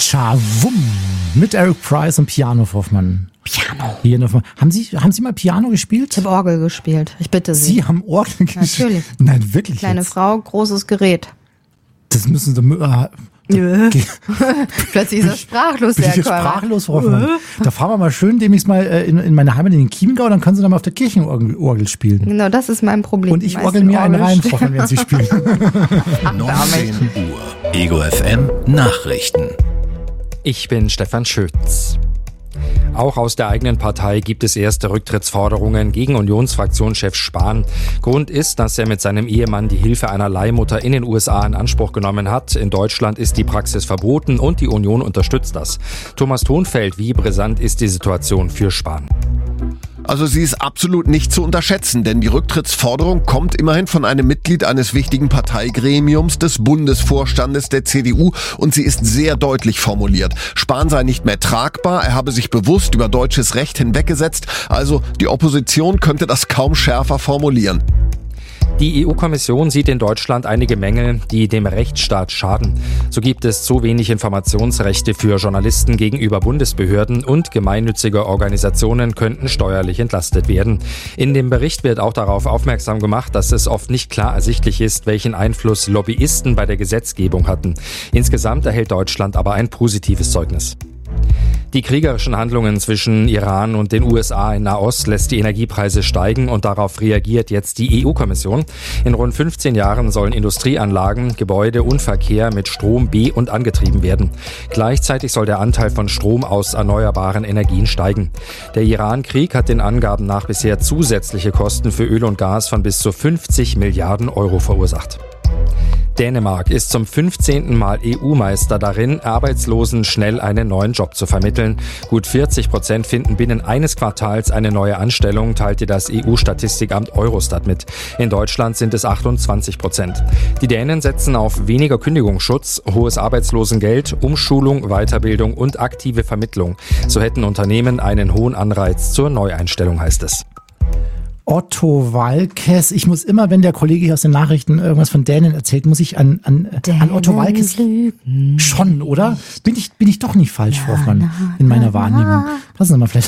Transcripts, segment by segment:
Tschawum mit Eric Price und Piano, Frau Hoffmann. Piano. Haben Sie mal Piano gespielt? Ich habe Orgel gespielt. Ich bitte Sie. Sie haben Orgel gespielt? Natürlich. Nein, wirklich. Kleine jetzt? Frau, großes Gerät. Das müssen Sie... Plötzlich ist er sprachlos, Bin ich jetzt sprachlos, Frau Hoffmann? Da fahren wir mal schön demnächst mal in meine Heimat in den Chiemgau, dann können Sie dann mal auf der Kirchenorgel spielen. Genau, das ist mein Problem. Und ich orgel mir einen rein, Frau Hoffmann, wenn Sie spielen. 19 Uhr. Ego FM Nachrichten. Ich bin Stefan Schütz. Auch aus der eigenen Partei gibt es erste Rücktrittsforderungen gegen Unionsfraktionschef Spahn. Grund ist, dass er mit seinem Ehemann die Hilfe einer Leihmutter in den USA in Anspruch genommen hat. In Deutschland ist die Praxis verboten und die Union unterstützt das. Thomas Thonfeld, wie brisant ist die Situation für Spahn? Also sie ist absolut nicht zu unterschätzen, denn die Rücktrittsforderung kommt immerhin von einem Mitglied eines wichtigen Parteigremiums des Bundesvorstandes der CDU und sie ist sehr deutlich formuliert. Spahn sei nicht mehr tragbar, er habe sich bewusst über deutsches Recht hinweggesetzt, also die Opposition könnte das kaum schärfer formulieren. Die EU-Kommission sieht in Deutschland einige Mängel, die dem Rechtsstaat schaden. So gibt es zu wenig Informationsrechte für Journalisten gegenüber Bundesbehörden und gemeinnützige Organisationen könnten steuerlich entlastet werden. In dem Bericht wird auch darauf aufmerksam gemacht, dass es oft nicht klar ersichtlich ist, welchen Einfluss Lobbyisten bei der Gesetzgebung hatten. Insgesamt erhält Deutschland aber ein positives Zeugnis. Die kriegerischen Handlungen zwischen Iran und den USA in Nahost lässt die Energiepreise steigen und darauf reagiert jetzt die EU-Kommission. In rund 15 Jahren sollen Industrieanlagen, Gebäude und Verkehr mit Strom be- und angetrieben werden. Gleichzeitig soll der Anteil von Strom aus erneuerbaren Energien steigen. Der Iran-Krieg hat den Angaben nach bisher zusätzliche Kosten für Öl und Gas von bis zu 50 Milliarden Euro verursacht. Dänemark ist zum 15. Mal EU-Meister darin, Arbeitslosen schnell einen neuen Job zu vermitteln. Gut 40% finden binnen eines Quartals eine neue Anstellung, teilte das EU-Statistikamt Eurostat mit. In Deutschland sind es 28%. Die Dänen setzen auf weniger Kündigungsschutz, hohes Arbeitslosengeld, Umschulung, Weiterbildung und aktive Vermittlung. So hätten Unternehmen einen hohen Anreiz zur Neueinstellung, heißt es. Otto Waalkes. Ich muss immer, wenn der Kollege hier aus den Nachrichten irgendwas von Dänen erzählt, muss ich an Otto Waalkes schon, oder? Bin ich doch nicht falsch, Frau Hoffmann, in meiner Wahrnehmung. Lassen Sie mal vielleicht.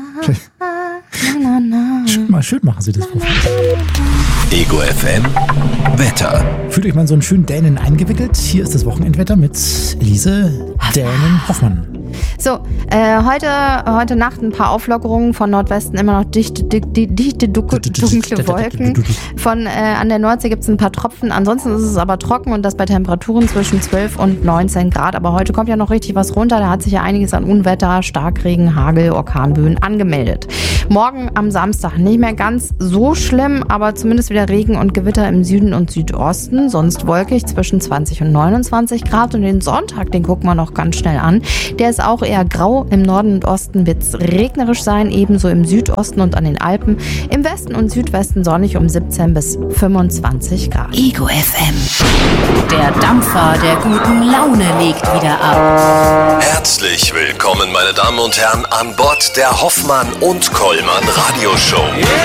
Schön machen Sie das, Frau Hoffmann. Ego FM Wetter. Fühlt euch mal in so einen schönen Dänen eingewickelt. Hier ist das Wochenendwetter mit Elise Dänen Hoffmann. So, heute Nacht ein paar Auflockerungen von Nordwesten, immer noch dichte dunkle Wolken. An der Nordsee gibt es ein paar Tropfen, ansonsten ist es aber trocken und das bei Temperaturen zwischen 12 und 19 Grad. Aber heute kommt ja noch richtig was runter, da hat sich ja einiges an Unwetter, Starkregen, Hagel, Orkanböen angemeldet. Morgen am Samstag nicht mehr ganz so schlimm, aber zumindest wieder Regen und Gewitter im Süden und Südosten, sonst wolkig zwischen 20 und 29 Grad und den Sonntag, den gucken wir noch ganz schnell an. Der ist auch eher grau. Im Norden und Osten wird es regnerisch sein, ebenso im Südosten und an den Alpen. Im Westen und Südwesten sonnig um 17 bis 25 Grad. Ego FM. Der Dampfer der guten Laune legt wieder ab. Herzlich willkommen, meine Damen und Herren, an Bord der Hoffmann und Kollmann Radioshow.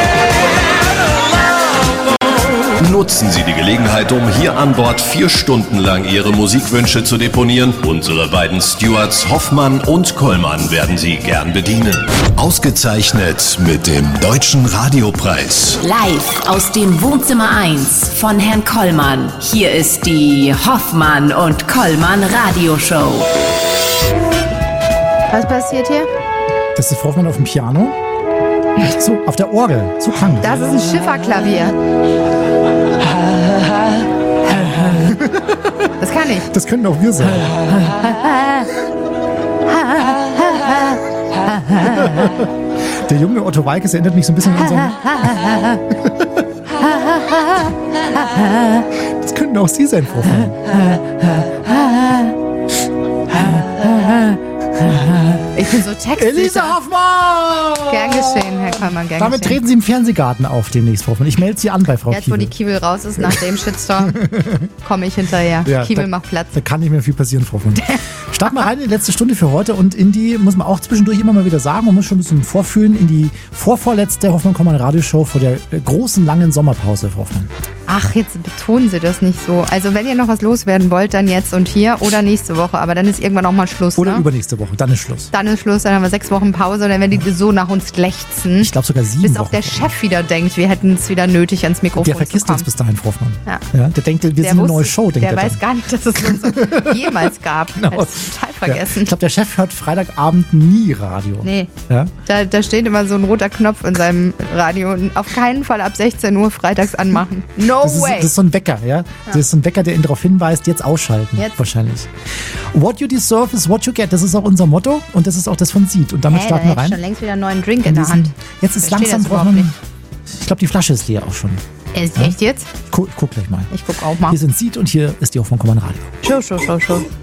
Nutzen Sie die Gelegenheit, um hier an Bord 4 Stunden lang Ihre Musikwünsche zu deponieren. Unsere beiden Stewards Hoffmann und Kollmann werden Sie gern bedienen. Ausgezeichnet mit dem Deutschen Radiopreis. Live aus dem Wohnzimmer 1 von Herrn Kollmann. Hier ist die Hoffmann und Kollmann Radioshow. Was passiert hier? Das ist Frau Hoffmann auf dem Piano. So, auf der Orgel. So klang das. Das ist ein Schifferklavier. Das kann ich. Das könnten auch wir sein. Der junge Otto Waalkes erinnert mich so ein bisschen an so einen... Das könnten auch Sie sein, Frau Hoffmann. Ich So textsicher. Elisa Hoffmann! Gern geschehen, Herr Kollmann, gern Damit geschehen. treten Sie im Fernsehgarten auf demnächst, Frau Hoffmann. Ich melde Sie an bei Frau Jetzt, Kiewel. wo die Kiewel raus ist, nach dem Shitstorm, komme ich hinterher. Ja, Kiewel macht Platz. Da kann nicht mehr viel passieren, Frau Hoffmann. Starten wir rein in die letzte Stunde für heute und in die, muss man auch zwischendurch immer mal wieder sagen, man muss schon ein bisschen vorfühlen, in die vorvorletzte Hoffmann-Kollmann-Radioshow vor der großen, langen Sommerpause, Frau Hoffmann. Ach, jetzt betonen Sie das nicht so. Also wenn ihr noch was loswerden wollt, dann jetzt und hier oder nächste Woche. Aber dann ist irgendwann auch mal Schluss. Oder ne? übernächste Woche, dann ist Schluss. Dann ist Schluss, dann haben wir 6 Wochen Pause und dann werden die so nach uns lechzen. Ich glaube sogar 7 bis Wochen. auch der Chef wieder denkt, wir hätten es wieder nötig, ans Mikrofon Der zu vergisst kommen. uns bis dahin, Frau Hoffmann. Ja. Der denkt, wir sind eine neue Show. Denkt Der er weiß dann. gar nicht, dass es uns jemals gab. Genau. Er hat es total vergessen. Ich glaube, der Chef hört Freitagabend nie Radio. Nee. Ja? Da steht immer so ein roter Knopf in seinem Radio. Und auf keinen Fall ab 16 Uhr freitags anmachen. No Das way. ist so ein Wecker, ja? Das ist so ein Wecker, der ihn darauf hinweist, jetzt ausschalten. Jetzt. Wahrscheinlich. What you deserve is what you get. Das ist auch unser Motto und das ist auch das von Seed. Und damit starten wir Da hätte ich schon rein. längst wieder einen neuen Drink in der Hand. Jetzt ist Verstehe langsam, das braucht überhaupt man. nicht. Ich glaube, die Flasche ist leer auch schon. Echt jetzt? Guck gleich mal. Ich guck auch mal. Hier sind Seed und hier ist die Hoffmann-Kollmann Radio. Show.